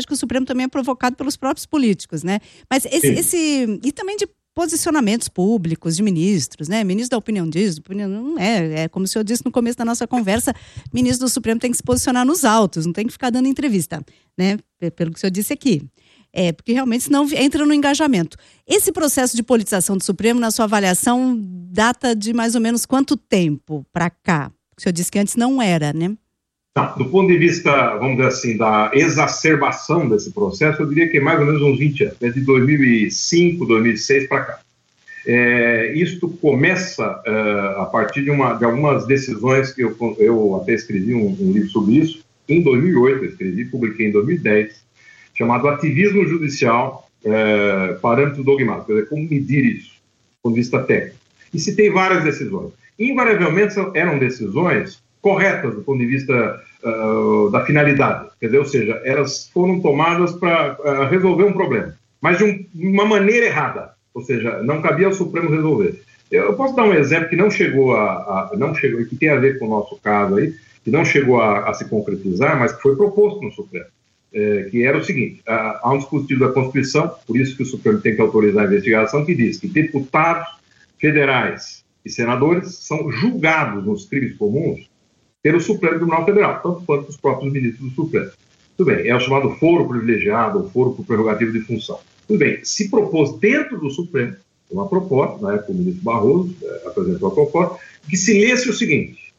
que o Supremo também é provocado pelos próprios políticos, né? Mas e também de posicionamentos públicos de ministros, né? Ministro da opinião diz, opinião não é como o senhor disse no começo da nossa conversa, ministro do Supremo tem que se posicionar nos autos, não tem que ficar dando entrevista, né? Pelo que o senhor disse aqui. Porque realmente senão entra no engajamento. Esse processo de politização do Supremo, na sua avaliação, data de mais ou menos quanto tempo para cá? O senhor disse que antes não era, né? Não, do ponto de vista, vamos dizer assim, da exacerbação desse processo, eu diria que é mais ou menos uns 20 anos, desde 2005, 2006 para cá. Isto começa a partir de algumas decisões que eu até escrevi um livro sobre isso, em 2008 eu escrevi, publiquei em 2010, chamado Ativismo Judicial, Parâmetros Dogmáticos, quer dizer, como medir isso, do ponto de vista técnico. E citei várias decisões. Invariavelmente eram decisões corretas do ponto de vista da finalidade, quer dizer, ou seja, elas foram tomadas para resolver um problema, mas de uma maneira errada, ou seja, não cabia ao Supremo resolver. Eu posso dar um exemplo que não chegou, que tem a ver com o nosso caso aí, que não chegou a se concretizar, mas que foi proposto no Supremo, que era o seguinte: há um dispositivo da Constituição, por isso que o Supremo tem que autorizar a investigação, que diz que deputados federais e senadores são julgados nos crimes comuns pelo Supremo Tribunal Federal, tanto quanto os próprios ministros do Supremo. Tudo bem, é o chamado foro privilegiado, ou foro por prerrogativa de função. Tudo bem, se propôs dentro do Supremo uma proposta, na época o ministro Barroso apresentou a proposta, que se lesse o seguinte: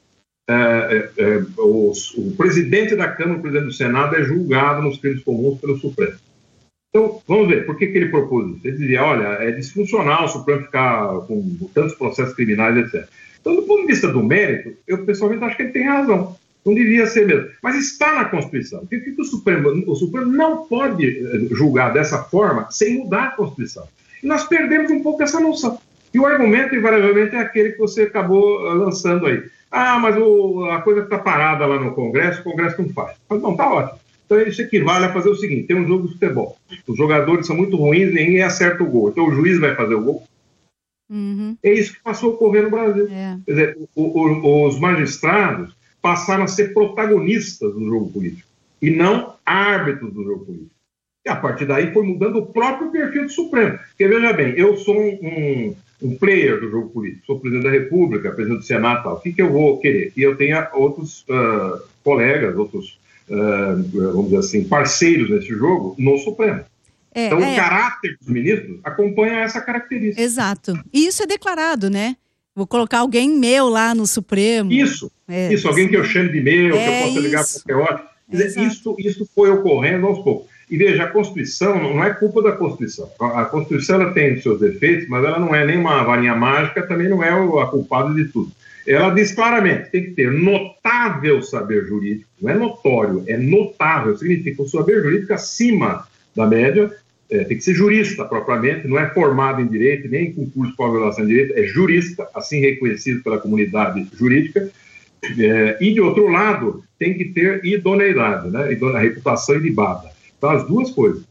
o presidente da Câmara, o presidente do Senado é julgado nos crimes comuns pelo Supremo. Então, vamos ver, por que ele propôs isso? Ele dizia, olha, é disfuncional o Supremo ficar com tantos processos criminais, etc. Então, do ponto de vista do mérito, eu pessoalmente acho que ele tem razão. Não devia ser mesmo. Mas está na Constituição. Porque o Supremo não pode julgar dessa forma sem mudar a Constituição. E nós perdemos um pouco essa noção. E o argumento, invariavelmente, é aquele que você acabou lançando aí. Mas a coisa está parada lá no Congresso, o Congresso não faz. Mas não, está ótimo. Então isso equivale a fazer o seguinte: tem um jogo de futebol. Os jogadores são muito ruins, ninguém acerta o gol. Então o juiz vai fazer o gol. Uhum. É isso que passou a ocorrer no Brasil. Quer dizer, os magistrados passaram a ser protagonistas do jogo político e não árbitros do jogo político. E a partir daí foi mudando o próprio perfil do Supremo. Porque veja bem, eu sou um player do jogo político, sou presidente da República, presidente do Senado e tal. O que eu vou querer? Que eu tenha outros colegas, outros, vamos dizer assim, parceiros nesse jogo no Supremo. Então, o caráter dos ministros acompanha essa característica. Exato. E isso é declarado, né? Vou colocar alguém meu lá no Supremo. Isso, alguém que eu chame de meu, que eu possa ligar para qualquer hora. Isso foi ocorrendo aos poucos. E veja, a Constituição não é culpa da Constituição. A Constituição ela tem os seus defeitos, mas ela não é nem uma varinha mágica, também não é a culpada de tudo. Ela diz claramente, tem que ter notável saber jurídico, não é notório, é notável, significa um saber jurídico acima da média, tem que ser jurista propriamente, não é formado em direito, nem em concurso de pós-graduação em direito, é jurista, assim reconhecido pela comunidade jurídica, e de outro lado, tem que ter idoneidade, né? A reputação ilibada. Então, as duas coisas.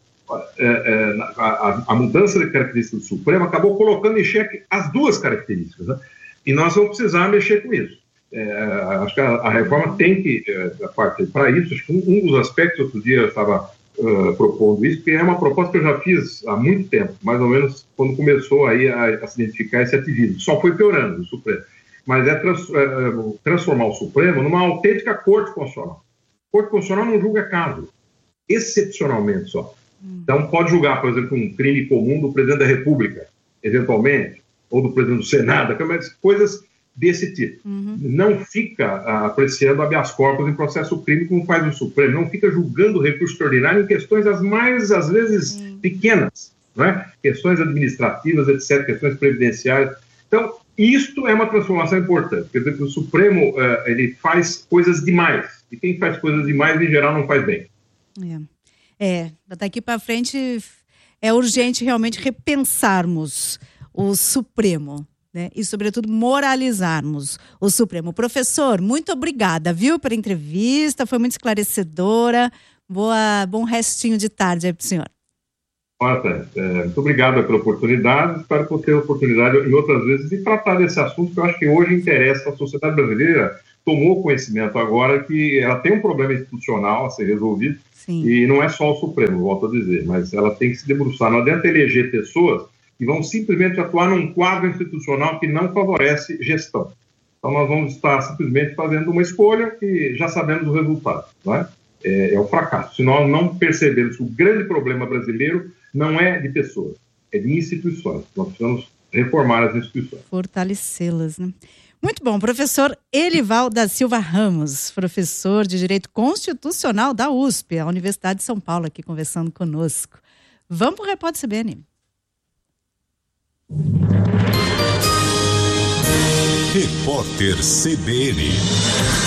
A mudança de características do Supremo acabou colocando em xeque as duas características, né? E nós vamos precisar mexer com isso. Acho que a reforma tem que partir para isso. Acho que um dos aspectos, outro dia eu estava propondo isso, que é uma proposta que eu já fiz há muito tempo, mais ou menos quando começou aí a se identificar esse ativismo. Só foi piorando o Supremo. Mas transformar o Supremo numa autêntica Corte Constitucional. A Corte Constitucional não julga caso, excepcionalmente só. Então pode julgar, por exemplo, um crime comum do presidente da República, eventualmente, ou do presidente do Senado, coisas desse tipo. Não fica apreciando habeas corpus em processo crime como faz o Supremo, não fica julgando recurso extraordinário em questões as mais, às vezes, pequenas, não é? Questões administrativas, etc., questões previdenciárias. Então, isto é uma transformação importante, quer dizer que o Supremo ele faz coisas demais, e quem faz coisas demais, em geral, não faz bem. Daqui para frente é urgente realmente repensarmos o Supremo, né? E, sobretudo, moralizarmos o Supremo. Professor, muito obrigada, viu, pela entrevista, foi muito esclarecedora. Bom restinho de tarde aí para o senhor. Marta, muito obrigado pela oportunidade. Espero que eu tenha a oportunidade, em outras vezes, de tratar desse assunto que eu acho que hoje interessa a sociedade brasileira tomou conhecimento agora que ela tem um problema institucional a ser resolvido. Sim. E não é só o Supremo, volto a dizer, mas ela tem que se debruçar. Não adianta eleger pessoas que vão simplesmente atuar num quadro institucional que não favorece gestão. Então nós vamos estar simplesmente fazendo uma escolha que já sabemos o resultado, não é? É o fracasso. Se nós não percebermos que o grande problema brasileiro não é de pessoas, é de instituições. Nós precisamos reformar as instituições. Fortalecê-las, né? Muito bom. Professor Elival da Silva Ramos, professor de Direito Constitucional da USP, a Universidade de São Paulo, aqui conversando conosco. Vamos para o Repórter CBN. Repórter CBN.